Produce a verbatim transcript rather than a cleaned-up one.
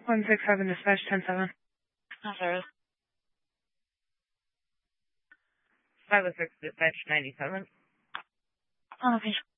one six seven dispatch, ten seven. No service. five oh six dispatch, ninety-seven. On location.